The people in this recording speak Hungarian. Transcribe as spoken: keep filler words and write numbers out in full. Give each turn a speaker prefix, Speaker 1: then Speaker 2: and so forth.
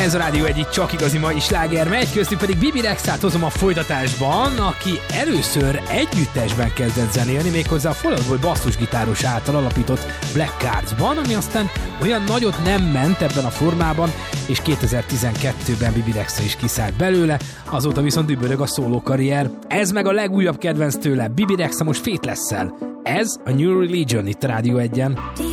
Speaker 1: Ez a Rádió egyik csak igazi mai sláger megy, köztük pedig Bibi Rexát hozom a folytatásban, aki először együttesben kezdett zenélni, méghozzá a Fall Out Boy basszusgitáros által alapított Black Cardsban, ami aztán olyan nagyot nem ment ebben a formában, és kétezer-tizenkettőben Bibi Rexa is kiszállt belőle, azóta viszont dübörög a szóló karrier. Ez meg a legújabb kedvenc tőle, Bibi Rexa most Faithless-szel. Ez a New Religion itt a Rádió egyen.